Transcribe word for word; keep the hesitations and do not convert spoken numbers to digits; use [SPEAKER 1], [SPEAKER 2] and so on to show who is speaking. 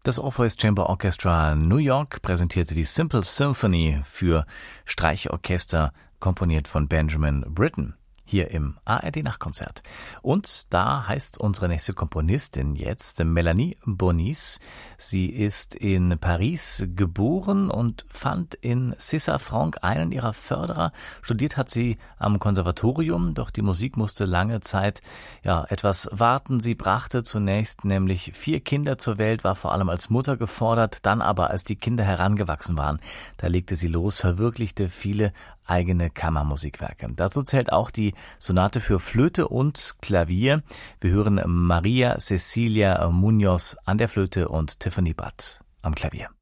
[SPEAKER 1] Das Orpheus Chamber Orchestra New York präsentierte die Simple Symphony für Streichorchester, komponiert von Benjamin Britten, hier im A R D-Nachtkonzert. Und da heißt unsere nächste Komponistin jetzt Melanie Bonis. Sie ist in Paris geboren und fand in César Franck einen ihrer Förderer. Studiert hat sie am Konservatorium, doch die Musik musste lange Zeit ja etwas warten. Sie brachte zunächst nämlich vier Kinder zur Welt, war vor allem als Mutter gefordert, dann aber, als die Kinder herangewachsen waren, da legte sie los, verwirklichte viele eigene Kammermusikwerke. Dazu zählt auch die Sonate für Flöte und Klavier. Wir hören Maria Cecilia Munoz an der Flöte und Tiffany Butt am Klavier.